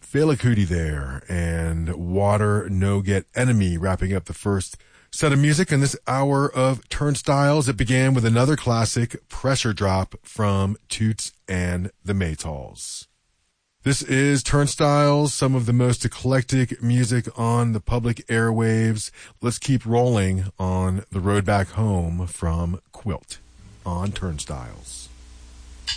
Fela Kuti there, and Water No Get Enemy wrapping up the first set of music in this hour of Turnstiles. It began with another classic, Pressure Drop from Toots and the Maytals. This is Turnstiles, some of the most eclectic music on the public airwaves. Let's keep rolling on the road back home from Quilt on Turnstiles.